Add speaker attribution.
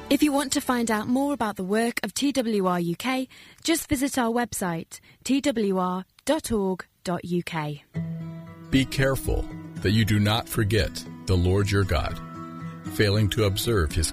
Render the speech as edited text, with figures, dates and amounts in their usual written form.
Speaker 1: If you want to find out more about the work of TWR UK, just visit our website, twr.org.uk.
Speaker 2: Be careful that you do not forget the Lord your God, failing to observe His